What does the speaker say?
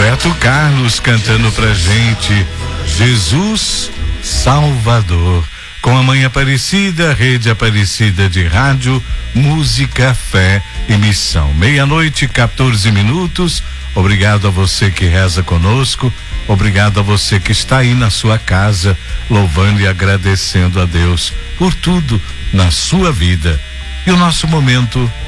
Roberto Carlos cantando pra gente Jesus Salvador, com a Mãe Aparecida, Rede Aparecida de Rádio, Música, Fé e Missão. 12:14. Obrigado a você que reza conosco, obrigado a você que está aí na sua casa, louvando e agradecendo a Deus por tudo na sua vida. E o nosso momento